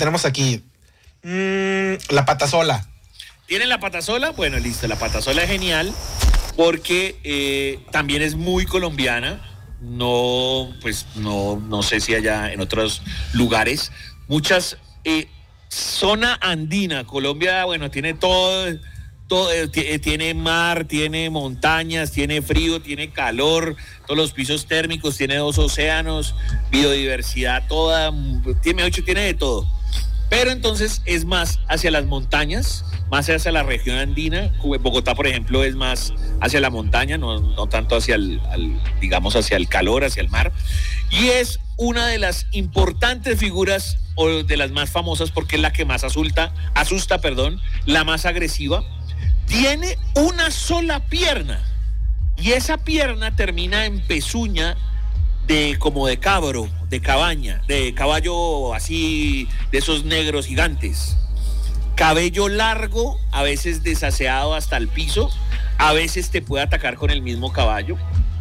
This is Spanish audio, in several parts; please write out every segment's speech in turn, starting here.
tenemos aquí? La patasola. ¿Tienen la patasola? Bueno, listo, la patasola es genial porque también es muy colombiana. No sé si allá en otros lugares. Muchas, zona andina, Colombia, bueno, tiene todo, tiene mar, tiene montañas, tiene frío, tiene calor, todos los pisos térmicos, tiene 2 océanos, biodiversidad toda, tiene de todo. Pero entonces es más hacia las montañas, más hacia la región andina. Bogotá, por ejemplo, es más hacia la montaña, no tanto hacia digamos, hacia el calor, hacia el mar. Y es una de las importantes figuras, o de las más famosas, porque es la que más asusta, la más agresiva. Tiene una sola pierna, y esa pierna termina en pezuña como de cabro, de cabaña, de caballo así, de esos negros gigantes. Cabello largo, a veces desaseado hasta el piso, a veces te puede atacar con el mismo cabello.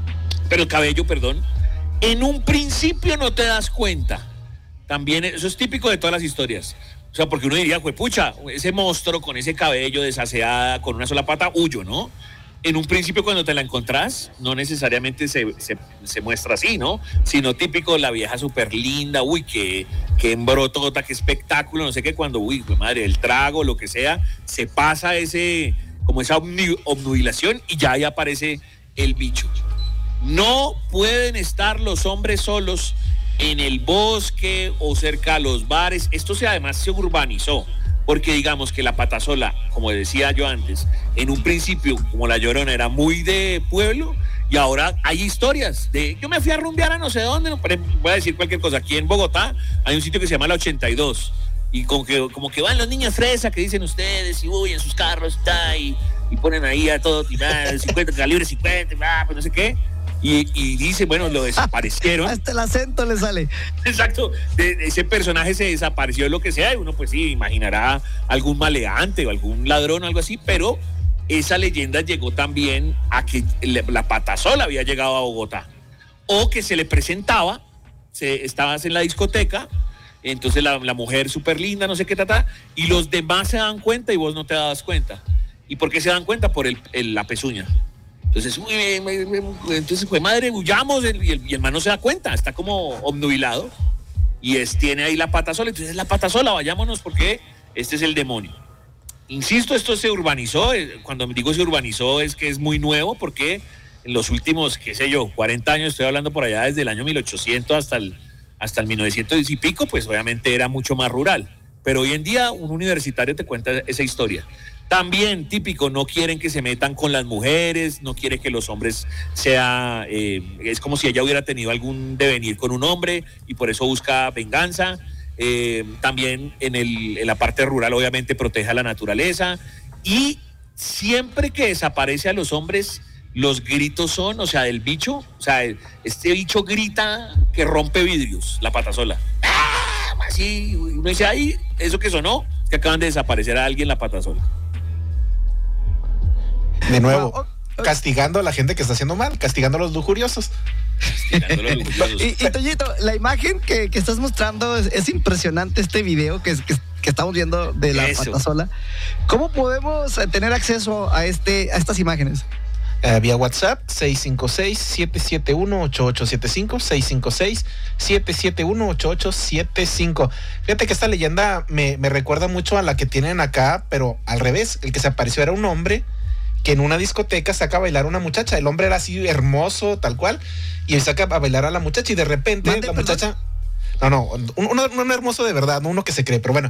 En un principio no te das cuenta. También eso es típico de todas las historias. O sea, porque uno diría, pucha, ese monstruo con ese cabello desaseada, con una sola pata, huyo, ¿no? En un principio, cuando te la encontrás, no necesariamente se muestra así, ¿no? Sino típico, la vieja súper linda, qué embrotota, qué espectáculo, no sé qué, cuando, madre, el trago, lo que sea, se pasa como esa obnubilación y ya ahí aparece el bicho. No pueden estar los hombres solos en el bosque o cerca a los bares. Esto además se urbanizó. Porque digamos que la patasola, como decía yo antes, en un principio, como la Llorona, era muy de pueblo, y ahora hay historias de, yo me fui a rumbear a no sé dónde, voy a decir cualquier cosa, aquí en Bogotá hay un sitio que se llama la 82, y como que van los niños fresa que dicen ustedes, y en sus carros, y ponen ahí a todo tirar, 50, calibre 50, pues no sé qué. Y dice, bueno, lo desaparecieron. Hasta el acento le sale. Exacto, ese personaje se desapareció, lo que sea, y uno pues sí, imaginará algún maleante o algún ladrón o algo así, pero esa leyenda llegó también a que la patasola había llegado a Bogotá, o que se le presentaba, estabas en la discoteca, entonces la mujer súper linda, no sé qué, y los demás se dan cuenta y vos no te dabas cuenta. ¿Y por qué se dan cuenta? Por la pezuña. Entonces fue madre, huyamos, y el man no se da cuenta, está como obnubilado y tiene ahí la patasola. Entonces la patasola, vayámonos porque este es el demonio. Insisto, esto se urbanizó. Cuando digo se urbanizó es que es muy nuevo, porque en los últimos, 40 años, estoy hablando por allá desde el año 1800 hasta el 1900 y pico, pues obviamente era mucho más rural. Pero hoy en día un universitario te cuenta esa historia. También típico, no quieren que se metan con las mujeres, no quiere que los hombres es como si ella hubiera tenido algún devenir con un hombre y por eso busca venganza. También en la parte rural obviamente protege a la naturaleza, y siempre que desaparece a los hombres, los gritos son, del bicho, este bicho grita que rompe vidrios, la patasola. Así, uno dice, ahí, eso que sonó, que acaban de desaparecer a alguien la patasola. De nuevo, castigando a la gente que está haciendo mal, castigando a los lujuriosos. Y Toñito, la imagen que estás mostrando es impresionante, este video que estamos viendo de la patasola. ¿Cómo podemos tener acceso a estas imágenes? Vía WhatsApp, 656-771-8875, 656-771-8875. Fíjate que esta leyenda me recuerda mucho a la que tienen acá, pero al revés. El que se apareció era un hombre que en una discoteca saca a bailar a una muchacha. El hombre era así hermoso, tal cual, y él saca a bailar a la muchacha, y de repente la muchacha... No, un hermoso de verdad, no uno que se cree, pero bueno.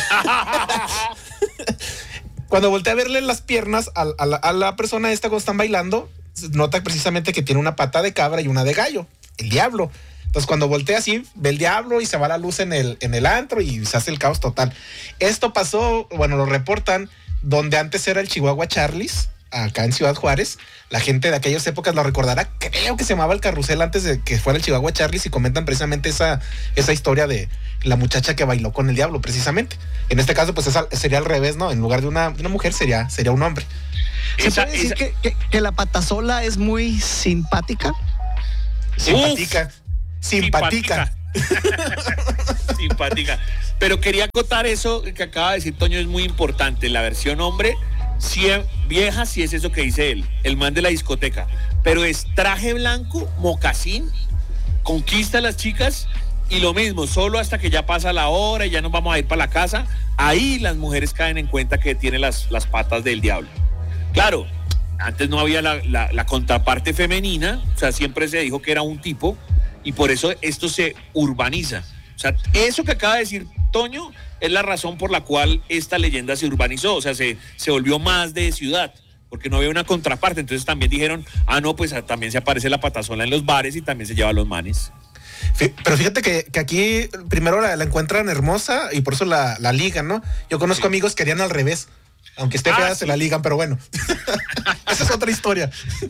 Cuando voltea a verle las piernas a la persona esta cuando están bailando, nota precisamente que tiene una pata de cabra y una de gallo, el diablo. Entonces cuando voltea así, ve el diablo y se va la luz en el antro y se hace el caos total. Esto pasó, lo reportan, donde antes era el Chihuahua Charlie's, acá en Ciudad Juárez. La gente de aquellas épocas lo recordará. Creo que se llamaba el Carrusel antes de que fuera el Chihuahua Charlie's, y comentan precisamente esa historia de la muchacha que bailó con el diablo, precisamente. En este caso, pues sería al revés, ¿no? En lugar de una mujer, sería un hombre. ¿Se puede decir que la patasola es muy simpática? Simpática. Simpática. Pero quería acotar eso que acaba de decir Toño, es muy importante. La versión hombre, vieja, sí es eso que dice él, el man de la discoteca. Pero es traje blanco, mocasín, conquista a las chicas y lo mismo, solo hasta que ya pasa la hora y ya nos vamos a ir para la casa. Ahí las mujeres caen en cuenta que tiene las patas del diablo. Claro, antes no había la contraparte femenina, o sea, siempre se dijo que era un tipo y por eso esto se urbaniza. O sea, eso que acaba de decir Toño es la razón por la cual esta leyenda se urbanizó, o sea, se volvió más de ciudad, porque no había una contraparte. Entonces también dijeron, no, pues también se aparece la patasola en los bares y también se lleva a los manes. Pero fíjate que aquí primero la encuentran hermosa y por eso la ligan, ¿no? Yo conozco amigos que harían al revés. Aunque esté fea, se la ligan, pero bueno. Esa es otra historia.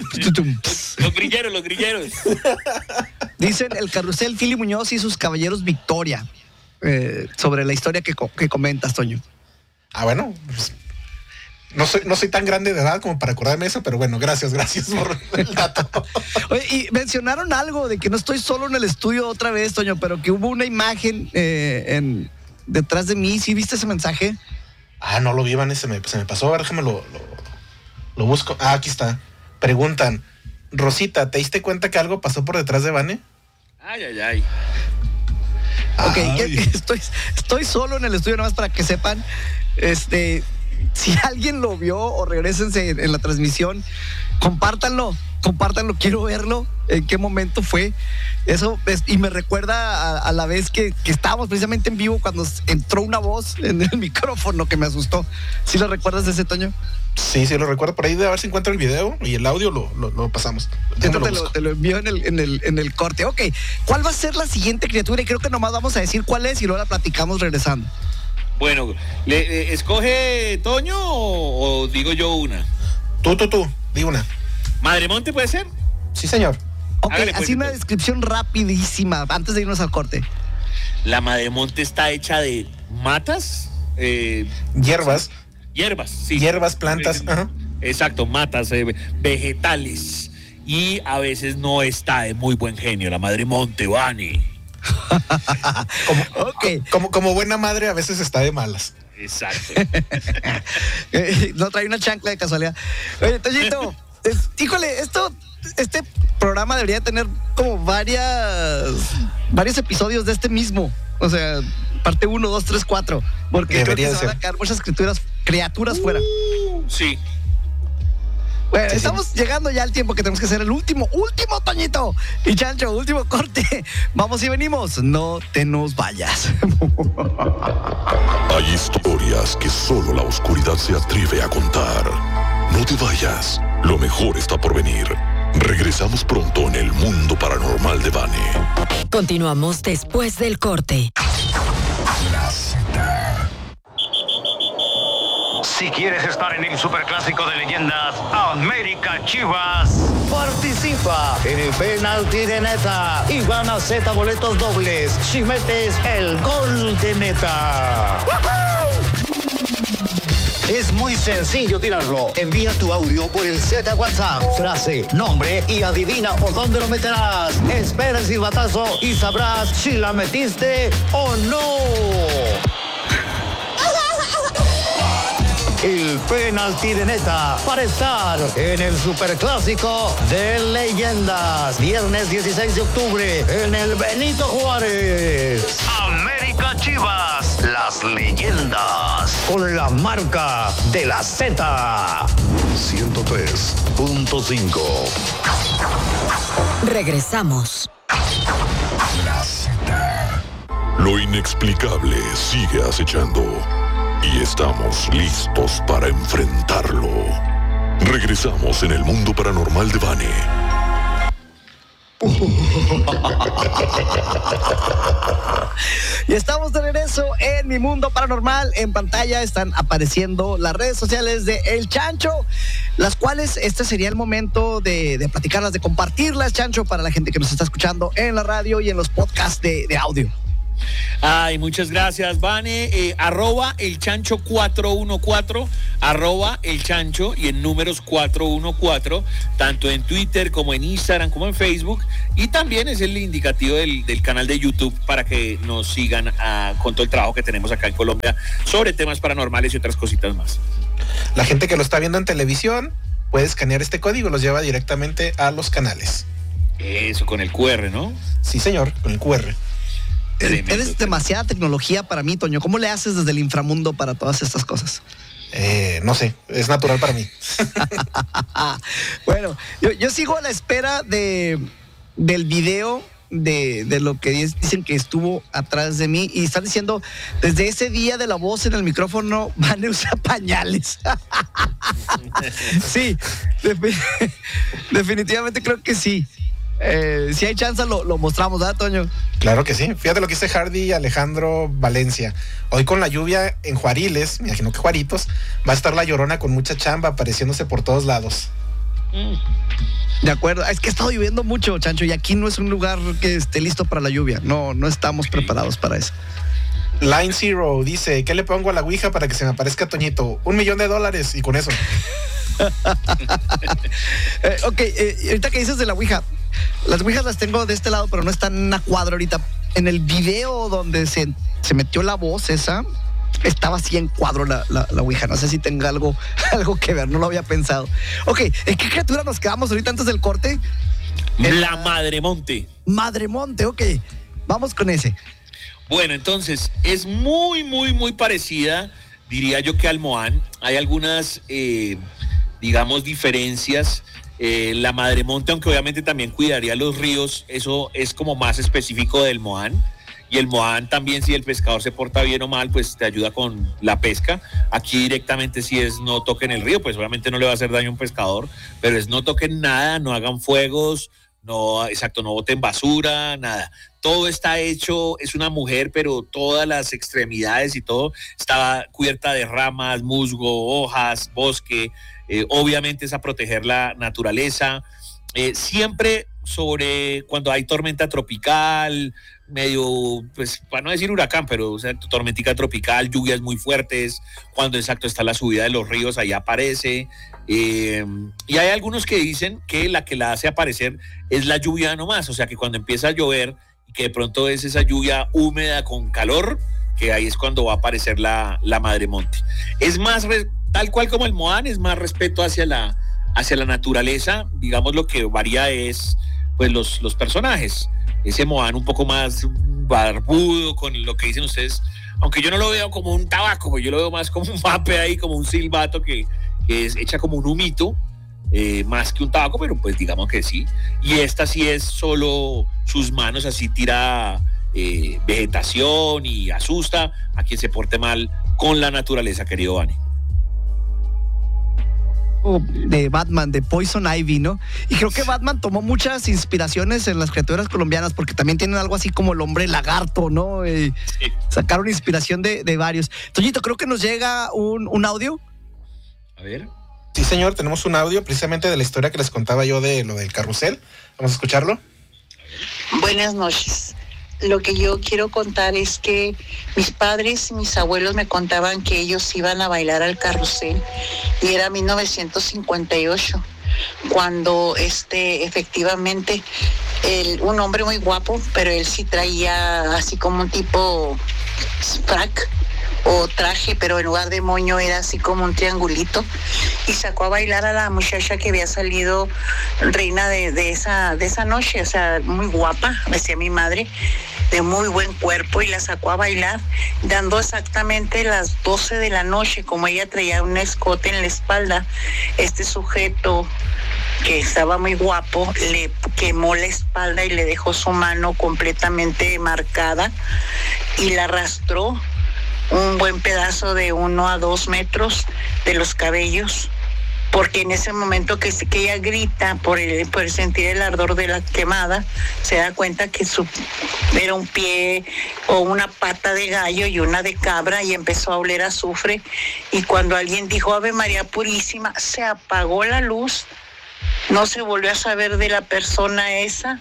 Los grilleros. Dicen el carrusel Fili Muñoz y sus caballeros Victoria. Sobre la historia que comentas, Toño. Bueno, pues, no soy tan grande de edad como para acordarme eso, pero bueno, gracias por el dato. Oye, y mencionaron algo de que no estoy solo en el estudio otra vez, Toño, pero que hubo una imagen detrás de mí. ¿Sí viste ese mensaje? No lo vi, se me pasó. A ver, déjame lo busco. Aquí está. Preguntan, Rosita, ¿te diste cuenta que algo pasó por detrás de Vane? Ay. Ok, estoy solo en el estudio, nada más para que sepan. Si alguien lo vio o regrésense en la transmisión, compártanlo, quiero verlo, en qué momento fue. Eso y me recuerda a la vez que estábamos precisamente en vivo cuando entró una voz en el micrófono que me asustó. ¿Sí lo recuerdas de ese, Toño? Sí, lo recuerdo. Por ahí de a ver si encuentro el video y el audio lo pasamos. Te lo envío en el corte. Ok, ¿cuál va a ser la siguiente criatura? Y creo que nomás vamos a decir cuál es y luego la platicamos regresando. Bueno, ¿escoge Toño o digo yo una? Tú, di una. ¿Madremonte puede ser? Sí, señor. Ok, así una descripción rapidísima antes de irnos al corte. La Madremonte está hecha de matas, hierbas. Sí. Hierbas, plantas. Ajá. Exacto, matas, vegetales. Y a veces no está de muy buen genio la Madremonte, Vani. Como buena madre a veces está de malas. Exacto. No trae una chancla de casualidad. Oye, Toñito, híjole, este programa debería tener como varios episodios de este mismo. O sea, parte 1, 2, 3, 4. Porque debería creo que se van a quedar muchas criaturas fuera. Sí. Bueno, estamos llegando ya al tiempo que tenemos que hacer el último, Toñito y Chancho, último corte. Vamos y venimos, no te nos vayas. Hay historias que solo la oscuridad se atreve a contar. No te vayas, lo mejor está por venir. Regresamos pronto en el mundo paranormal de Vane. Continuamos después del corte. La cita. Si quieres estar en el superclásico de leyendas América Chivas, participa en el penalti de neta y gana Z boletos dobles si metes el gol de neta. Es muy sencillo tirarlo. Envía tu audio por el Z WhatsApp, frase, nombre y adivina por dónde lo meterás. Espera el silbatazo y sabrás si la metiste o no. El penalti de neta para estar en el superclásico de leyendas. Viernes 16 de octubre en el Benito Juárez. América Chivas, las leyendas con la marca de la Z. 103.5. Regresamos. La cita. Lo inexplicable sigue acechando. Y estamos listos para enfrentarlo. Regresamos en el mundo paranormal de Vane. Y estamos de regreso en Mi Mundo Paranormal. En pantalla están apareciendo las redes sociales de El Chancho, las cuales este sería el momento de platicarlas, de compartirlas, Chancho, para la gente que nos está escuchando en la radio y en los podcasts de audio. Ay, muchas gracias, Vane. Arroba el chancho 414, arroba el chancho y en números 414, tanto en Twitter como en Instagram como en Facebook. Y también es el indicativo del canal de YouTube para que nos sigan con todo el trabajo que tenemos acá en Colombia sobre temas paranormales y otras cositas más. La gente que lo está viendo en televisión puede escanear este código, los lleva directamente a los canales. Eso, con el QR, ¿no? Sí, señor, con el QR. Eres demasiada tecnología para mí, Toño. ¿Cómo le haces desde el inframundo para todas estas cosas? No sé, es natural para mí. Bueno, yo sigo a la espera del video de lo que dicen que estuvo atrás de mí y están diciendo, desde ese día de la voz en el micrófono, van a usar pañales. Sí, definitivamente creo que sí. Si hay chance lo mostramos, ¿verdad, Toño? Claro que sí. Fíjate lo que dice Hardy y Alejandro Valencia. Hoy con la lluvia en Juariles, me imagino que Juaritos, va a estar la Llorona con mucha chamba apareciéndose por todos lados. De acuerdo. Es que ha estado lloviendo mucho, Chancho, y aquí no es un lugar que esté listo para la lluvia. No estamos preparados para eso. Line Zero dice, ¿qué le pongo a la ouija para que se me aparezca Toñito? $1,000,000 y con eso. Ok, ahorita que dices de la ouija, las ouijas las tengo de este lado, pero no están a cuadro ahorita. En el video donde se metió la voz esa, estaba así en cuadro la ouija. No sé si tenga algo que ver, no lo había pensado. Ok, ¿en qué criatura nos quedamos ahorita antes del corte? La Madremonte. Madremonte, ok. Vamos con ese. Bueno, entonces, es muy, muy, muy parecida, diría yo, que al Moán. Hay algunas, digamos, diferencias. La Madremonte, aunque obviamente también cuidaría los ríos, eso es como más específico del Moán. Y el Moán también, si el pescador se porta bien o mal, pues te ayuda con la pesca. Aquí directamente si es no toquen el río, pues obviamente no le va a hacer daño a un pescador, pero es no toquen nada, no hagan fuegos, no boten basura, nada. Todo está hecho, es una mujer, pero todas las extremidades y todo está cubierta de ramas, musgo, hojas, bosque. Obviamente es a proteger la naturaleza. Siempre sobre cuando hay tormenta tropical, medio, pues para no decir huracán, pero o sea, tormentica tropical, lluvias muy fuertes, cuando exacto está la subida de los ríos, ahí aparece. Y hay algunos que dicen que la hace aparecer es la lluvia nomás, o sea que cuando empieza a llover y que de pronto es esa lluvia húmeda con calor, que ahí es cuando va a aparecer la Madremonte. Es más, tal cual como el Moán, es más respeto hacia la naturaleza. Digamos, lo que varía es pues los personajes. Ese Moán un poco más barbudo, con lo que dicen ustedes, aunque yo no lo veo como un tabaco, yo lo veo más como un vape ahí, como un silbato que es hecha como un humito, más que un tabaco, pero pues digamos que sí. Y esta sí es solo sus manos, así tira vegetación y asusta a quien se porte mal con la naturaleza, querido Vane. De Batman, de Poison Ivy, ¿no? Y creo que Batman tomó muchas inspiraciones en las criaturas colombianas, porque también tienen algo así como el hombre lagarto, ¿no? Sí. Sacaron inspiración de varios. Toñito, creo que nos llega un audio. A ver. Sí, señor, tenemos un audio precisamente de la historia que les contaba yo de lo del carrusel. Vamos a escucharlo. Buenas noches. Lo que yo quiero contar es que mis padres y mis abuelos me contaban que ellos iban a bailar al carrusel y era 1958 cuando efectivamente un hombre muy guapo, pero él sí traía así como un tipo frac o traje, pero en lugar de moño era así como un triangulito, y sacó a bailar a la muchacha que había salido reina de esa noche, o sea, muy guapa, decía mi madre, de muy buen cuerpo, y la sacó a bailar, dando exactamente las 12 de la noche, como ella traía un escote en la espalda, este sujeto que estaba muy guapo le quemó la espalda y le dejó su mano completamente marcada y la arrastró un buen pedazo de 1 a 2 metros de los cabellos, porque en ese momento que ella grita por sentir el ardor de la quemada, se da cuenta que era un pie o una pata de gallo y una de cabra, y empezó a oler azufre, y cuando alguien dijo Ave María Purísima, se apagó la luz, no se volvió a saber de la persona esa,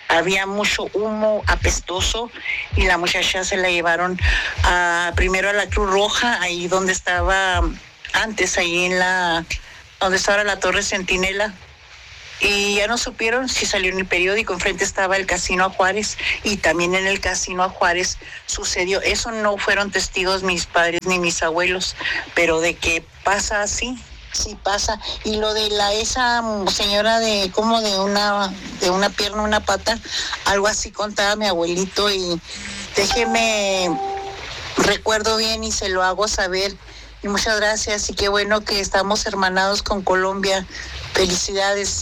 había mucho humo apestoso y la muchacha se la llevaron primero a la Cruz Roja, ahí donde estaba antes, ahí donde estaba la Torre Centinela. Y ya no supieron si salió en el periódico. Enfrente estaba el Casino a Juárez y también en el Casino a Juárez sucedió. Eso no fueron testigos mis padres ni mis abuelos, pero de que pasa así, sí pasa. Y lo de esa señora de una pierna, una pata, algo así contaba mi abuelito y déjeme, recuerdo bien y se lo hago saber. Y muchas gracias y qué bueno que estamos hermanados con Colombia. Felicidades.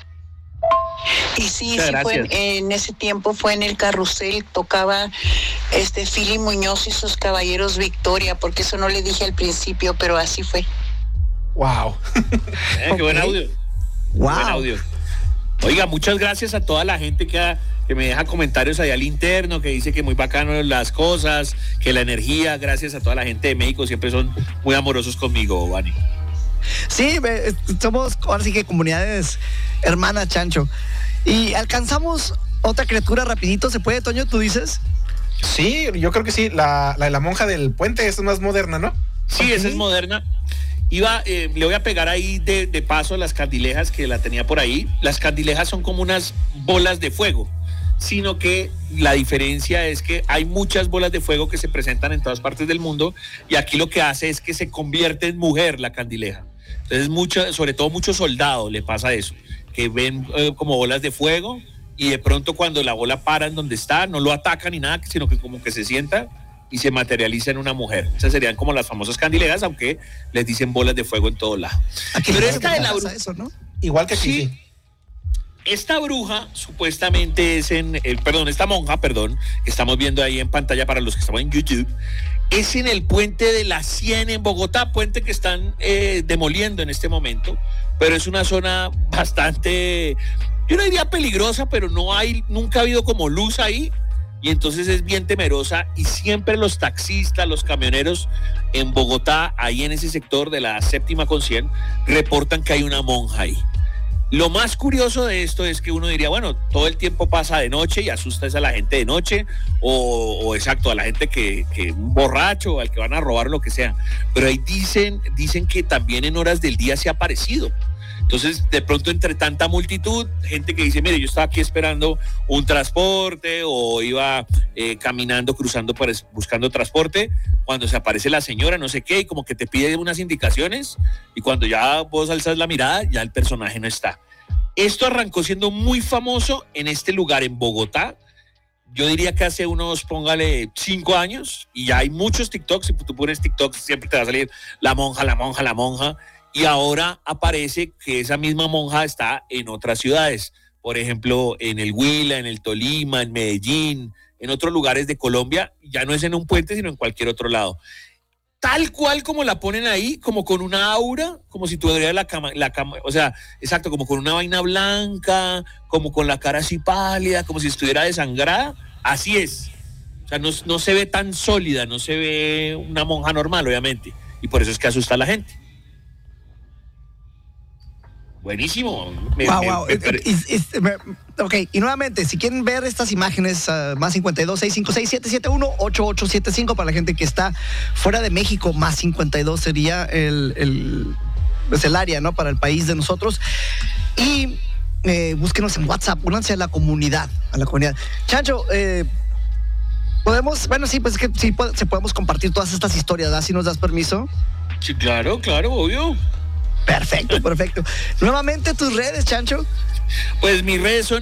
Y sí, en ese tiempo fue en el carrusel, tocaba Philly Muñoz y sus Caballeros Victoria, porque eso no le dije al principio, pero así fue. Wow. Qué buen audio. Wow. Buen audio. Oiga, muchas gracias a toda la gente que me deja comentarios ahí al interno, que dice que muy bacano las cosas, que la energía, gracias a toda la gente de México, siempre son muy amorosos conmigo, Vani. Sí, somos ahora sí que comunidades hermanas, Chancho. Y alcanzamos otra criatura rapidito, ¿se puede, Toño? ¿Tú dices? Sí, yo creo que sí. La monja del puente, esa es más moderna, ¿no? Sí, esa es moderna. Le voy a pegar ahí de paso las candilejas que la tenía por ahí. Las candilejas son como unas bolas de fuego, sino que la diferencia es que hay muchas bolas de fuego que se presentan en todas partes del mundo y aquí lo que hace es que se convierte en mujer la candileja. Entonces sobre todo muchos soldados le pasa eso, que ven como bolas de fuego y de pronto cuando la bola para en donde está, no lo atacan ni nada, sino que como que se sienta y se materializa en una mujer. Esas serían como las famosas candilejas, aunque les dicen bolas de fuego en todo lado. Pero esta de la bruja, eso, ¿no? Igual que aquí. Sí. Esta bruja supuestamente es esta monja, que estamos viendo ahí en pantalla para los que estamos en YouTube, es en el puente de la 100 en Bogotá, puente que están demoliendo en este momento, pero es una zona bastante, yo no diría peligrosa, pero nunca ha habido como luz ahí, y entonces es bien temerosa, y siempre los taxistas, los camioneros en Bogotá, ahí en ese sector de la 7ª con 100, reportan que hay una monja ahí. Lo más curioso de esto es que uno diría, bueno, todo el tiempo pasa de noche y asusta a la gente de noche o exacto, a la gente que un borracho, al que van a robar, lo que sea. Pero ahí dicen que también en horas del día se ha aparecido. Entonces, de pronto, entre tanta multitud, gente que dice, mire, yo estaba aquí esperando un transporte o iba caminando, cruzando, buscando transporte, cuando se aparece la señora, no sé qué, y como que te pide unas indicaciones, y cuando ya vos alzas la mirada, ya el personaje no está. Esto arrancó siendo muy famoso en este lugar, en Bogotá. Yo diría que hace unos, póngale, 5 años, y ya hay muchos TikToks. Si tú pones TikTok, siempre te va a salir la monja, la monja, la monja. Y ahora aparece que esa misma monja está en otras ciudades, por ejemplo, en el Huila, en el Tolima, en Medellín, en otros lugares de Colombia. Ya no es en un puente, sino en cualquier otro lado. Tal cual como la ponen ahí, como con una aura, como si tuviera la cama, o sea, exacto, como con una vaina blanca, como con la cara así pálida, como si estuviera desangrada. Así es. O sea, no se ve tan sólida, no se ve una monja normal, obviamente. Y por eso es que asusta a la gente. Buenísimo. Ok, y nuevamente, si quieren ver estas imágenes, más 52 656 771 8875 para la gente que está fuera de México, más 52 sería el área, ¿no? Para el país de nosotros. Y búsquenos en WhatsApp, únanse a la comunidad. Chancho, podemos, bueno, sí, pues es que sí podemos compartir todas estas historias, ¿verdad? Si nos das permiso. Sí, claro, obvio. Perfecto. Nuevamente tus redes, Chancho. Pues mis redes son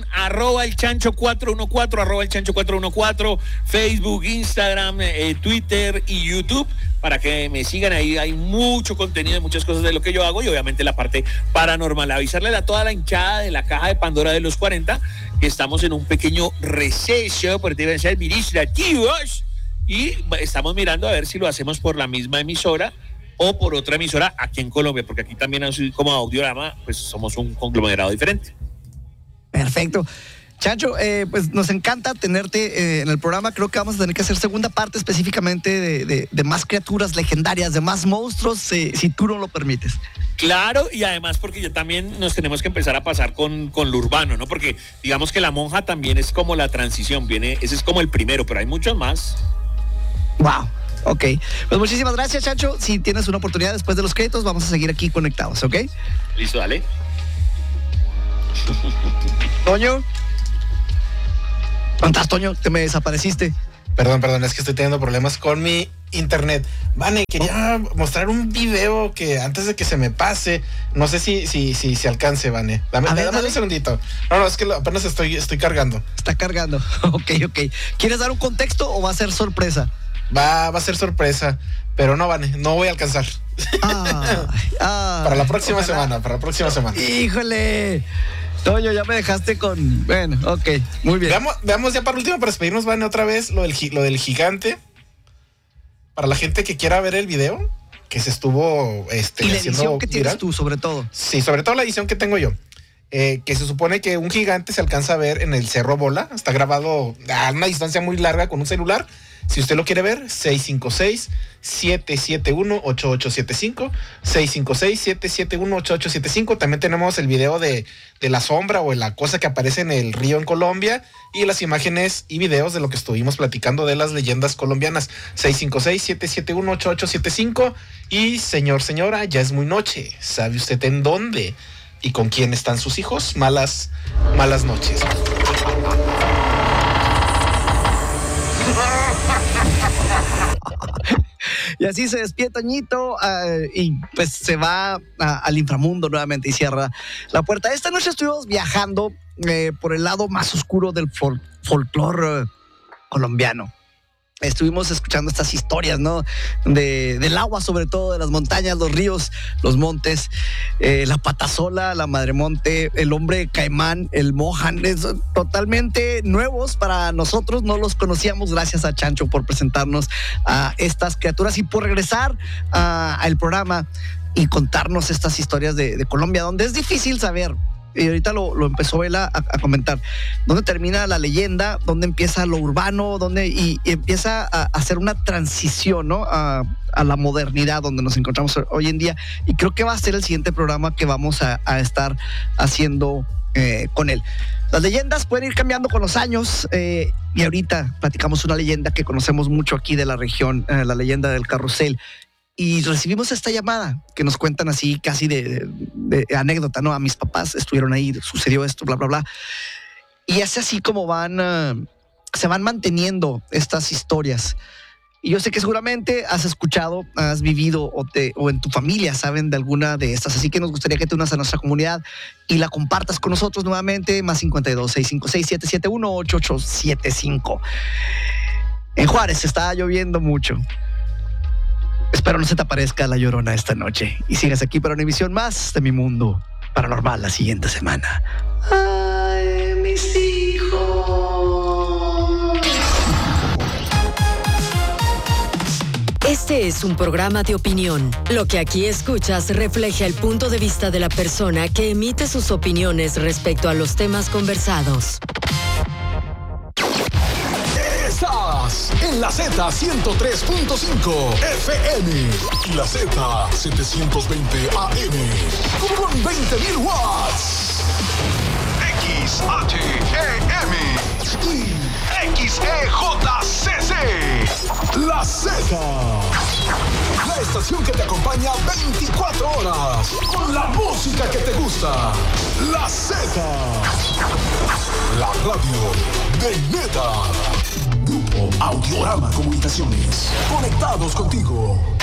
@elchancho414, Facebook, Instagram, Twitter y YouTube, para que me sigan ahí. Hay mucho contenido, muchas cosas de lo que yo hago y obviamente la parte paranormal. Avisarle a toda la hinchada de la caja de Pandora de los 40 que estamos en un pequeño receso por deben ser administrativos y estamos mirando a ver si lo hacemos por la misma emisora o por otra emisora aquí en Colombia, porque aquí también así como Audiorama, pues somos un conglomerado diferente. Perfecto. Chancho, pues nos encanta tenerte en el programa. Creo que vamos a tener que hacer segunda parte específicamente de más criaturas legendarias, de más monstruos, si tú no lo permites. Claro, y además porque ya también nos tenemos que empezar a pasar con lo urbano, ¿no? Porque digamos que La Monja también es como la transición, ese es como el primero, pero hay muchos más. Wow. Ok, pues muchísimas gracias, Chancho. Si tienes una oportunidad después de los créditos, vamos a seguir aquí conectados, ¿ok? Listo, dale. Toño. ¿Dónde estás, Toño? Te me desapareciste. Perdón, es que estoy teniendo problemas con mi internet. Vane, quería mostrar un video que antes de que se me pase, no sé si alcance, Vane. Dame un segundito. No, es que apenas estoy cargando. Está cargando. Ok. ¿Quieres dar un contexto o va a ser sorpresa? Va a ser sorpresa, pero no, Vane, no voy a alcanzar. Para la próxima semana. ¡Híjole! Toño, ya me dejaste con... Bueno, ok, muy bien. Veamos ya para último, para despedirnos, Vane, otra vez lo del gigante. Para la gente que quiera ver el video, que se estuvo y la edición que tienes tú, sobre todo. Sí, sobre todo la edición que tengo yo. Que se supone que un gigante se alcanza a ver en el Cerro Bola. Está grabado a una distancia muy larga con un celular. Si usted lo quiere ver, 656-771-8875. 656-771-8875. También tenemos el video de la sombra o la cosa que aparece en el río en Colombia y las imágenes y videos de lo que estuvimos platicando de las leyendas colombianas. 656-771-8875. Y señora, ya es muy noche. ¿Sabe usted en dónde y con quién están sus hijos? Malas noches. Y así se despide Toñito y pues se va al inframundo nuevamente y cierra la puerta. Esta noche estuvimos viajando por el lado más oscuro del folclore colombiano. Estuvimos escuchando estas historias, ¿no? Del agua, sobre todo, de las montañas, los ríos, los montes, la patasola, la madremonte, el hombre caimán, el mojan, totalmente nuevos para nosotros. No los conocíamos. Gracias a Chancho por presentarnos a estas criaturas y por regresar al programa y contarnos estas historias de Colombia, donde es difícil saber. Y ahorita lo empezó él a comentar. ¿Dónde termina la leyenda? ¿Dónde empieza lo urbano? Y empieza a hacer una transición, ¿no? A la modernidad donde nos encontramos hoy en día. Y creo que va a ser el siguiente programa que vamos a estar haciendo con él. Las leyendas pueden ir cambiando con los años. Y ahorita platicamos una leyenda que conocemos mucho aquí de la región, la leyenda del carrusel. Y recibimos esta llamada que nos cuentan así casi de anécdota, ¿no? A mis papás estuvieron ahí, sucedió esto, bla, bla, bla. Y es así como se van manteniendo estas historias. Y yo sé que seguramente has escuchado, has vivido o en tu familia saben de alguna de estas. Así que nos gustaría que te unas a nuestra comunidad y la compartas con nosotros nuevamente. Más 52-656-771-8875. En Juárez está lloviendo mucho. Espero no se te aparezca la Llorona esta noche y sigas aquí para una emisión más de Mi Mundo Paranormal la siguiente semana. ¡Ay, mis hijos! Este es un programa de opinión. Lo que aquí escuchas refleja el punto de vista de la persona que emite sus opiniones respecto a los temas conversados. Estás en la Z103.5 FM y la Z720 AM con 20.000 watts. XHEM y XEJCC. La Z. La estación que te acompaña 24 horas con la música que te gusta. La Z. La radio de neta. Grupo Audiorama Comunicaciones. Conectados contigo.